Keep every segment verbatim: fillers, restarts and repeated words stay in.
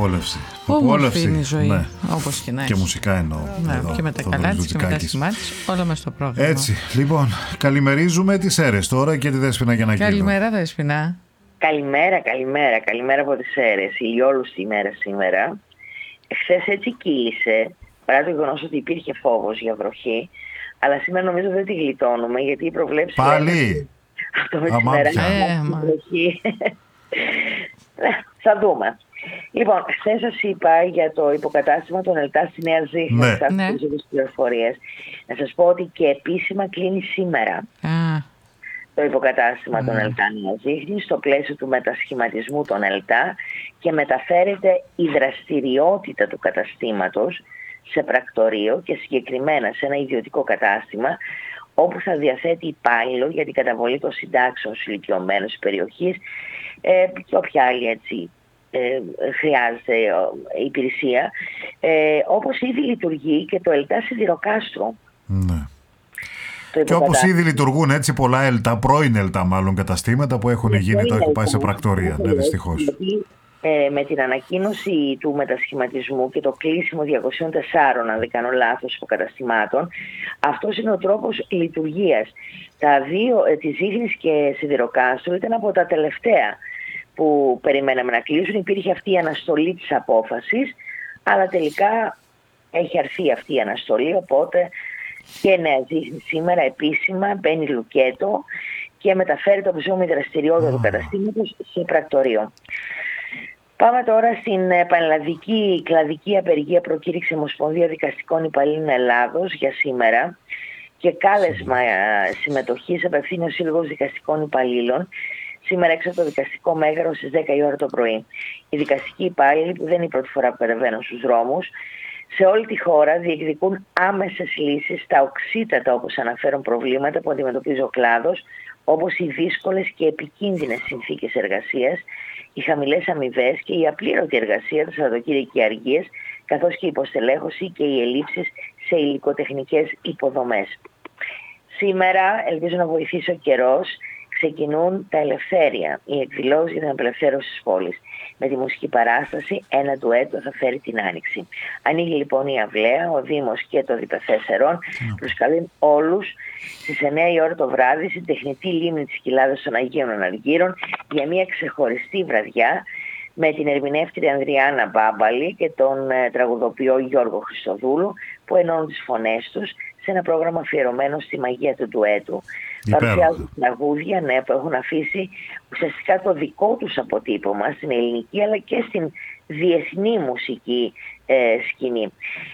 Απόλαυση. Όμορφη είναι η ζωή, ναι. Όπως και να έχει. Και μουσικά εννοώ. Ναι, εδώ, και με τα καλά της και με τα σημά της, όλα μες στο πρόγραμμα. Έτσι, λοιπόν, καλημερίζουμε τις Σέρρες τώρα και τη Δέσποινα Γιαννακίδου. Καλημέρα, Δέσποινα. Καλημέρα, καλημέρα, καλημέρα από τις Σέρρες. Ηλιόλουστη ημέρα σήμερα. Χθες έτσι κύλησε, παρά το γεγονός ότι υπήρχε φόβος για βροχή, αλλά σήμερα νομίζω δεν τη γλιτώνουμε, γιατί η προβλέψη... Πάλι! Αυτό με τη μέρα είναι βροχή. Θα δούμε. Λοιπόν, χθες σας είπα για το υποκατάστημα των ΕΛΤΑ στη Νέα Ζήχνη. Ναι. Σας ναι. τις πληροφορίες. Να σας πω ότι και επίσημα κλείνει σήμερα ah. το υποκατάστημα mm. των ΕΛΤΑ Νέα Ζήχνη στο πλαίσιο του μετασχηματισμού των ΕΛΤΑ και μεταφέρεται η δραστηριότητα του καταστήματος σε πρακτορείο και συγκεκριμένα σε ένα ιδιωτικό κατάστημα, όπου θα διαθέτει υπάλληλο για την καταβολή των συντάξεων στους ηλικιωμένους της περιοχής ε, και όποια άλλη έτσι ε, χρειάζεται ε, υπηρεσία, ε, όπως ήδη λειτουργεί και το ΕΛΤΑ Σιδηροκάστρο. Ναι. Και όπως ήδη λειτουργούν έτσι πολλά ΕΛΤΑ, πρώην ΕΛΤΑ μάλλον καταστήματα που έχουν γίνει, το έχουν πάει σε πρακτορία, ναι, δυστυχώς. Ε, με την ανακοίνωση του μετασχηματισμού και το κλείσιμο διακοσίων τεσσάρων, αν δεν κάνω λάθος, υποκαταστημάτων, αυτός είναι ο τρόπος λειτουργίας. Τα δύο, ε, της Ζήχνης και Σιδηροκάστρου, ήταν από τα τελευταία που περιμέναμε να κλείσουν. Υπήρχε αυτή η αναστολή της απόφασης, αλλά τελικά έχει αρθεί αυτή η αναστολή, οπότε και Νέα Ζήχνη σήμερα επίσημα μπαίνει λουκέτο και μεταφέρει το ψωμί δραστηριότητα mm. του καταστήματος σε πρακτορείο. Πάμε τώρα στην πανελλαδική κλαδική απεργία, προκήρυξε Ομοσπονδία Δικαστικών Υπαλλήλων Ελλάδος για σήμερα και κάλεσμα συμμετοχής απευθύνει ο Σύλλογος Δικαστικών Υπαλλήλων σήμερα έξω από το δικαστικό μέγαρο στις δέκα η ώρα το πρωί. Οι δικαστικοί υπάλληλοι, που δεν είναι η πρώτη φορά που κατεβαίνουν στους δρόμους, σε όλη τη χώρα διεκδικούν άμεσες λύσεις στα οξύτατα, όπως αναφέρουν, προβλήματα που αντιμετωπίζει ο κλάδος, όπως οι δύσκολες και επικίνδυνες συνθήκες εργασίας, οι χαμηλές αμοιβές και η απλήρωτη εργασία, τα Σαββατοκύριακα και αργίες, καθώς και η υποστελέχωση και οι ελλείψεις σε υλικοτεχνικές υποδομές. Σήμερα, ελπίζω να βοηθήσει ο καιρός, ξεκινούν τα Ελευθέρια, οι εκδηλώσεις για την απελευθέρωση της πόλης. Με τη μουσική παράσταση ένα ντουέτο θα φέρει την άνοιξη. Ανοίγει λοιπόν η αυλαία, ο Δήμος και το ΔΠΘ Σερών mm. προσκαλούν όλους στις εννιά η ώρα το βράδυ στην τεχνητή λίμνη της Κοιλάδας των Αγίων Αναργύρων για μια ξεχωριστή βραδιά με την ερμηνεύτρια Ανδριάννα Μπάμπαλη και τον ε, τραγουδοποιό Γιώργο Χριστοδούλου, που ενώνουν τις φωνές τους σε ένα πρόγραμμα αφιερωμένο στη μαγεία του ντουέτου. Παρουσιάζουν τραγούδια, ναι, που έχουν αφήσει ουσιαστικά το δικό τους αποτύπωμα στην ελληνική αλλά και στην διεθνή μουσική ε, σκηνή.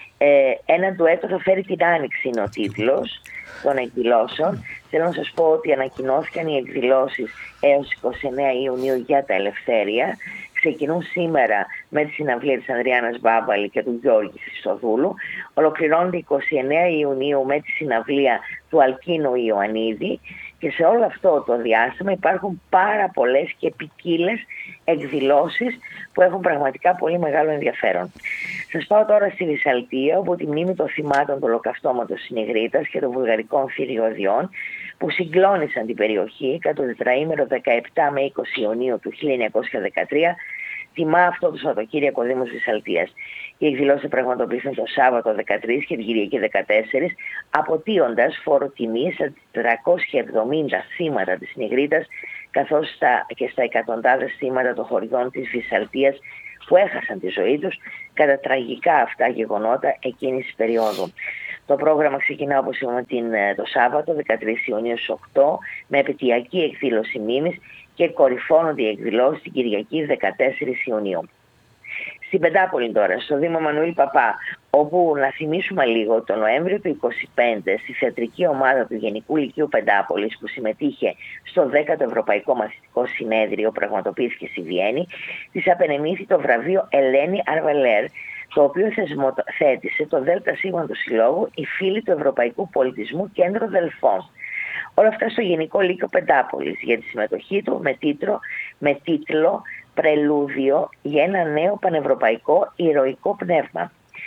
Ε, ένα ντουέτο θα φέρει την άνοιξη, είναι ο τίτλος των εκδηλώσεων. Θέλω να σας πω ότι ανακοινώθηκαν οι εκδηλώσεις έως εικοστή ενάτη Ιουνίου για τα Ελευθέρια. Ξεκινούν σήμερα με τη συναυλία της Ανδριάννας Μπάμπαλη και του Γιώργη Χριστοδούλου. Ολοκληρώνονται εικοστή ενάτη Ιουνίου με τη συναυλία του Αλκίνου Ιωαννίδη. Και σε όλο αυτό το διάστημα υπάρχουν πάρα πολλές και ποικίλες εκδηλώσεις που έχουν πραγματικά πολύ μεγάλο ενδιαφέρον. Σας πάω τώρα στη Βυσσαλτία, όπου τη μνήμη των θυμάτων του ολοκαυτώματος Συνηγρίτας και των βουλγαρικών θηριωδιών που συγκλώνησαν την περιοχή κατά το τετραήμερο δεκαεπτά με είκοσι Ιουνίου του χίλια εννιακόσια δεκατρία, τιμά αυτό το Σαββατοκύριακο Δήμος Βυσσαλτίας. Οι εκδηλώσεις θα πραγματοποιηθούν το Σάββατο δεκατρείς και την Κυριακή δεκατέσσερις, αποτείοντας φόρο τιμής στα τριακόσια εβδομήντα θύματα της Νιγρίτας, καθώς στα, και στα εκατοντάδες θύματα των χωριών της Βυσσαλτίας που έχασαν τη ζωή τους κατά τραγικά αυτά γεγονότα εκείνης της περίοδου. Το πρόγραμμα ξεκινά, όπως είπαμε, την, το Σάββατο δεκατρείς Ιουνίου στις οκτώ με επαιτειακή εκδήλωση μνήμης και κορυφώνονται οι εκδηλώσεις την Κυριακή δεκατέσσερις Ιουνίου. Στην Πεντάπολη τώρα, στο Δήμο Μανουήλ Παπά, όπου να θυμίσουμε λίγο το Νοέμβριο του είκοσι πέντε στη θεατρική ομάδα του Γενικού Λυκείου Πεντάπολης που συμμετείχε στο δέκατο Ευρωπαϊκό Μαθητικό Συνέδριο, πραγματοποιήθηκε στη Βιέννη, της απενεμήθη το βραβείο Ελένη Αρβελέρ, το οποίο θεσμοθέτησε το ΔΣ του Συλλόγου οι Φίλοι του Ευρωπαϊκού Πολιτισμού Κέντρο Δελφών. Όλα αυτά στο Γενικό Λύκειο Πεντάπολης για τη συμμετοχή του με τίτλο, με τίτλο «Πρελούδιο για ένα νέο πανευρωπαϊκό ηρωικό πνεύμα».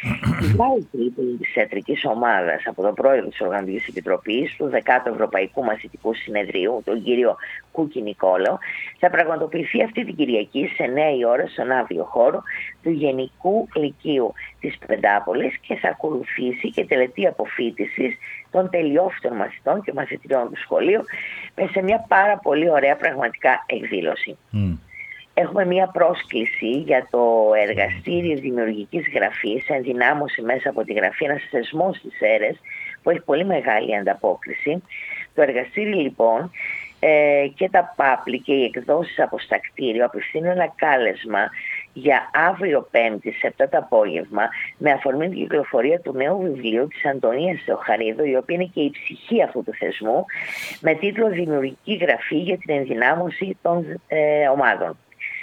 Η Βάλτρη της Θεατρικής Ομάδας από τον πρόεδρο της Οργανωτικής Επιτροπής του δέκατου Ευρωπαϊκού Μαθητικού Συνεδρίου, τον κύριο Κούκη Νικόλαο, θα πραγματοποιηθεί αυτή την Κυριακή σε εννιά η ώρα στον άδειο χώρο του Γενικού Λυκείου της Πεντάπολης και θα ακολουθήσει και τελετή αποφοίτησης των τελειόφυτων μαθητών και μαθητριών του σχολείου σε μια πάρα πολύ ωραία πραγματικά εκδήλωση. Mm. Έχουμε μια πρόσκληση για το εργαστήριο δημιουργικής γραφής, ενδυνάμωση μέσα από τη γραφή, ένας θεσμός στις αίρες που έχει πολύ μεγάλη ανταπόκριση. Το εργαστήριο λοιπόν ε, και τα πάπλη και οι εκδόσεις από στα κτίριο απευθύνουν ένα κάλεσμα για αύριο Πέμπτη σε επτά το απόγευμα με αφορμή την κυκλοφορία του νέου βιβλίου της Αντωνίας Θεοχαρίδου, η οποία είναι και η ψυχή αυτού του θεσμού, με τίτλο «Δημιουργική γραφή για την ενδυνάμωση των ε, ομάδων».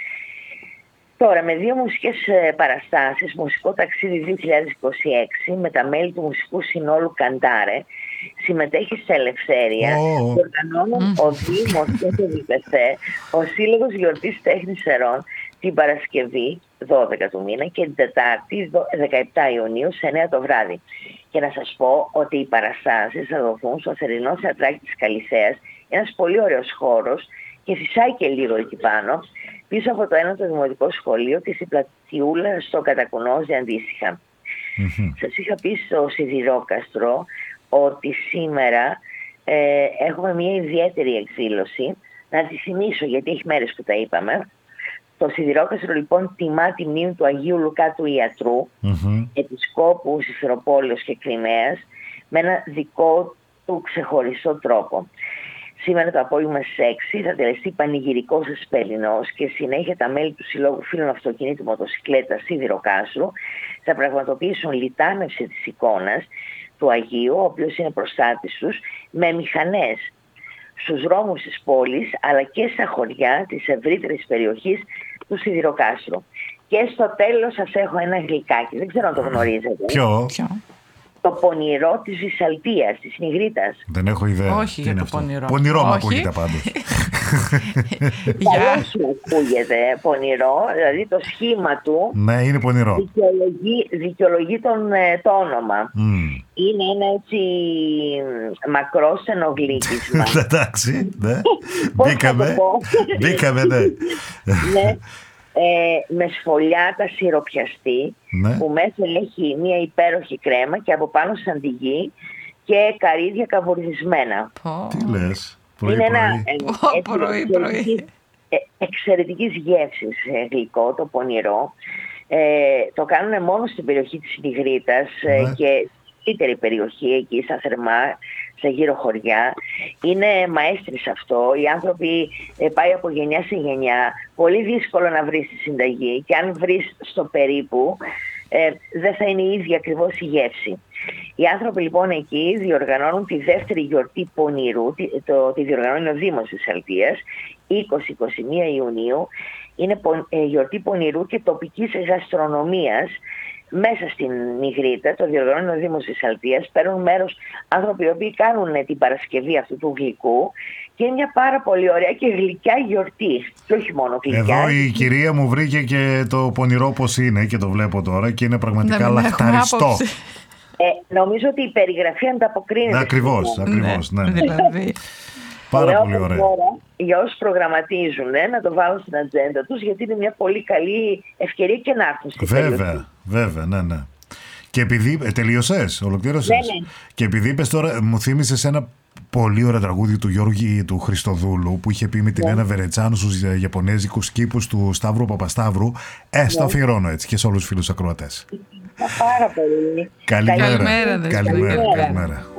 Τώρα, με δύο μουσικές παραστάσεις, μουσικό ταξίδι δύο χιλιάδες είκοσι έξι με τα μέλη του μουσικού συνόλου Καντάρε, συμμετέχει σε Ελευθέρια, oh. και οργανώνουν mm. ο Δήμος και το ΔΠΘ, ο Σύλλογος Γιορτής Τέχνης Ερών, την Παρασκευή δώδεκα του μήνα και την Τετάρτη δεκαεπτά Ιουνίου σε εννιά το βράδυ. Και να σας πω ότι οι παραστάσεις θα δοθούν στο θερινό θεατράκι της Καλυθέας, ένας πολύ ωραίος χώρος και φυσάει και λίγο εκεί πάνω, πίσω από το ένα το δημοτικό σχολείο και στην πλατιούλα στο Κατακουνόζι αντίστοιχα. Mm-hmm. Σας είχα πει στο Σιδηρόκαστρο ότι σήμερα ε, έχουμε μια ιδιαίτερη εκδήλωση. Να τη θυμίσω γιατί έχει μέρες που τα είπαμε. Το Σιδηρόκαστρο λοιπόν τιμά τη μνήμη του Αγίου Λουκά του Ιατρού, mm-hmm. επισκόπου Σιφεροπόλεως και Κριμαίας, με ένα δικό του ξεχωριστό τρόπο. Σήμερα το απόγευμα στις έξι θα τελεστεί πανηγυρικός εσπερινός και συνέχεια τα μέλη του Συλλόγου Φίλων Αυτοκινήτου Μοτοσυκλέτα Σιδηροκάστρου θα πραγματοποιήσουν λιτάνευση της εικόνας του Αγίου, ο οποίος είναι προστάτης τους, με μηχανές στους δρόμους της πόλης αλλά και στα χωριά της ευρύτερης περιοχής του Σιδηροκάστρου. Και στο τέλος σας έχω ένα γλυκάκι, δεν ξέρω αν το γνωρίζετε. Ποιο? Το πονηρό της Βυσσαλτίας, της Νιγρίτας. Δεν έχω ιδέα. Όχι για το πονηρό. Πονηρό μου ακούγεται πάντως. Καλό σου ακούγεται πονηρό, δηλαδή το σχήμα του. Ναι, είναι πονηρό. Δικαιολογεί, δικαιολογεί τον, το όνομα. Mm. Είναι ένα έτσι μακρό στενογλύκισμα. Εντάξει, ναι. Μπήκαμε. Μπήκαμε, ναι. Ναι. Ε, με σφολιάτα σιροπιαστή, ναι. που μέσα έχει μια υπέροχη κρέμα και από πάνω σαν τη γη και καρύδια καβουρδισμένα. Τι λες, πρωί είναι πρωί. Ένα, ε, πρωί, πρωί. Ε, εξαιρετικής γεύσης ε, γλυκό, το πονηρό. Ε, το κάνουν μόνο στην περιοχή της Νιγρίτας, ναι. ε, και στην περιοχή εκεί στα Θερμά, σε γύρω χωριά. Είναι μαέστρης αυτό. Οι άνθρωποι ε, πάει από γενιά σε γενιά. Πολύ δύσκολο να βρεις τη συνταγή και αν βρεις στο περίπου ε, δεν θα είναι η ίδια ακριβώς η γεύση. Οι άνθρωποι λοιπόν εκεί διοργανώνουν τη δεύτερη γιορτή πονηρού, τη, το, τη διοργανώνει ο Δήμος της Αλτίας, είκοσι με είκοσι μία Ιουνίου. Είναι πο, ε, γιορτή πονηρού και τοπικής γαστρονομίας. Μέσα στην Νιγρίτα, το διοργανώνει ο Δήμος της Αλτίας, παίρνουν μέρος άνθρωποι οι οποίοι κάνουν την Παρασκευή αυτού του γλυκού και είναι μια πάρα πολύ ωραία και γλυκιά γιορτή. Και όχι μόνο γλυκιά. Εδώ η κυρία μου βρήκε και το πονηρό πώς είναι και το βλέπω τώρα και είναι πραγματικά λαχταριστό. Ε, νομίζω ότι η περιγραφή ανταποκρίνεται. Ναι, ακριβώς, ακριβώς, ναι. ναι. Δηλαδή. Πάρα πολύ ωραία. Τώρα, για όσους προγραμματίζουν, ε, να το βάλουν στην ατζέντα τους, γιατί είναι μια πολύ καλή ευκαιρία και να έρθουν στην Βέβαια, περιοχή. βέβαια, ναι, ναι. Και επειδή ε, τελείωσες, ολοκλήρωσες. Ναι, ναι. Και επειδή είπες τώρα, μου θύμισες ένα πολύ ωραίο τραγούδι του Γιώργη του Χριστοδούλου που είχε πει με την ναι. Ένα Βερετσάνου στους Ιαπωνέζικους κήπους του Σταύρου Παπασταύρου. Ε, στο αφιερώνω έτσι και σε όλους τους φίλους ακροατές. Πάρα πολύ. Καλημέρα. Καλημέρα. Καλημέρα. Καλημέρα. Καλημέρα.